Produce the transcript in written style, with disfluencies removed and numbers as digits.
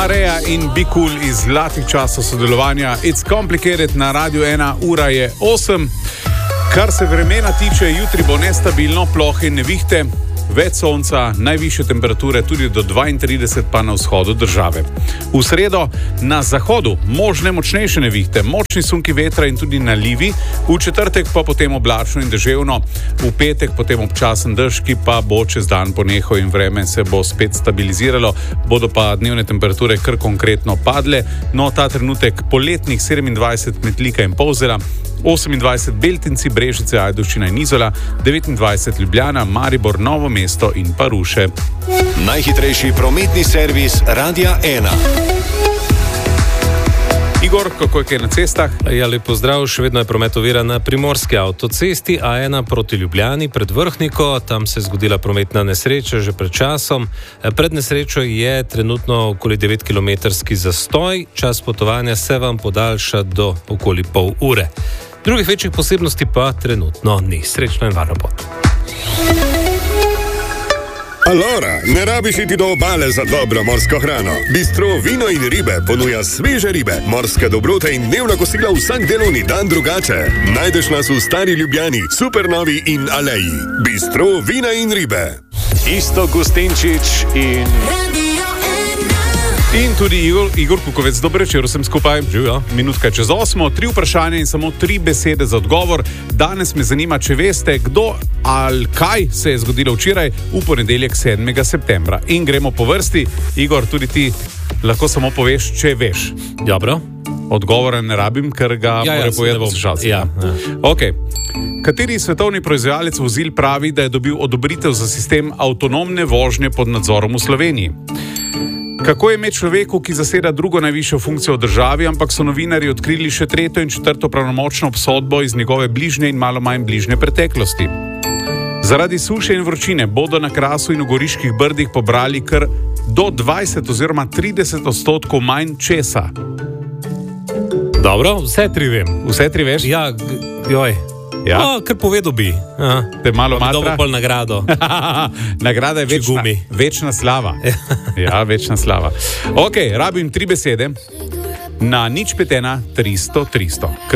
Mareja in Be Cool iz zlatih časov sodelovanja. It's Complicated na Radiu 1, ura je 8. Kar se vremena tiče, jutri bo nestabilno, plohe in nevihte, več sonca, najvišje temperature tudi do 32 pa na vzhodu države. V sredo na zahodu možne močnejše nevihte, močni sunki vetra in tudi nalivi, v četrtek pa potem oblačno in deževno, v petek potem občasen dež, ki pa bo čez dan ponehal in vreme se bo spet stabiliziralo, bodo pa dnevne temperature kar konkretno padle, no ta trenutek poletnih 27 Metlika in Polzela, 28 Beltinci, Brežice, Ajdovščina in Izola, 29 Ljubljana, Maribor, Novo mesto in pa Ruše. Najhitrejši prometni servis Radia 1. Igor, kako je kaj na cestah? Ja, lep pozdrav, še vedno je promet ovira na primorski avtocesti A1 proti Ljubljani pred Vrhniko, tam se je zgodila prometna nesreča že pred časom. Pred nesrečo je trenutno okoli 9-kilometrski zastoj, čas potovanja se vam podaljša do okoli pol ure. Drugih večjih posebnosti pa trenutno ni. Srečno in varno pot. Alora, ne rabiš iti do obale za dobro morsko hrano. Bistro Vino in ribe ponuja sveže ribe, morske dobrote in dnevna kosila vsak delovni dan drugače. Najdeš nas v Stari Ljubljani, Supernovi in Aleji. Bistro Vina in ribe. Isto Gustinčič in... In tudi Igor Kukovec, dobro večer, vsem skupaj. Živijo. Minutka čez 8, 3 vprašanja in samo 3 besede za odgovor. Danes me zanima, če veste, kdo ali kaj se je zgodilo včeraj v ponedeljek 7. septembra. In gremo po vrsti. Igor, tudi ti lahko samo poveš, če veš. Dobro. Odgovora ne rabim, ker ga mora povedati poslušalci. Ja. Okay. Kateri svetovni proizvajalec vozil pravi, da je dobil odobritev za sistem avtonomne vožnje pod nadzorom v Sloveniji? Kako je ime človeku, ki zaseda drugo najvišjo funkcijo v državi, ampak so novinarji odkrili še 3. in 4. pravnomočno obsodbo iz njegove bližnje in malo manj bližnje preteklosti? Zaradi suše in vročine bodo na Krasu in v Goriških brdih pobrali kar do 20 oziroma 30% manj česa. Dobro, vse 3 vem. Vse 3 veš? Ja, joj. Ja? Kar povedal bi. Te malo matra? Dobro pol nagrado. Nagrada je večna slava. Ja, večna slava. Ok, rabim 3 besede. Na 051 300 300.